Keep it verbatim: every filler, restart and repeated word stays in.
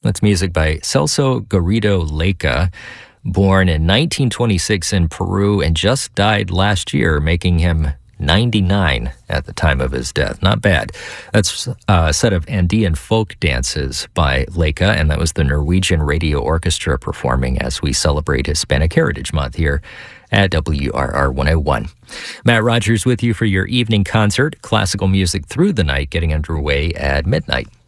That's music by Celso Garrido Leica, born in nineteen twenty-six in Peru and just died last year, making him ninety-nine at the time of his death. Not bad. That's a set of Andean folk dances by Leica, and that was the Norwegian Radio Orchestra performing as we celebrate Hispanic Heritage Month here at W R R one oh one. Matt Rogers with you for your evening concert, classical music through the night, getting underway at midnight.